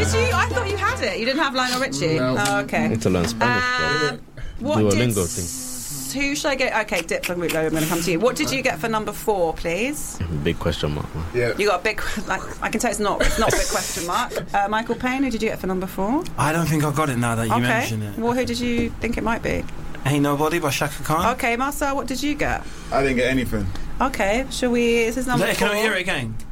Did you? I thought you had it. You didn't have Lionel Richie? No. Oh, okay. Need to learn Spanish. What Duolingo did... thing. Who should I get? Okay, Dip, I'm going to come to you. What did you get for number 4, please? Big question mark. Yeah. You got a big... I can tell it's not a big question mark. Michael Payne, who did you get for number 4? I don't think I got it now that you mention it. Well, who did you think it might be? Ain't Nobody by Shaka Khan. Okay, Marcel, what did you get? I didn't get anything. Okay, shall we... This is number 4. Can we hear it again?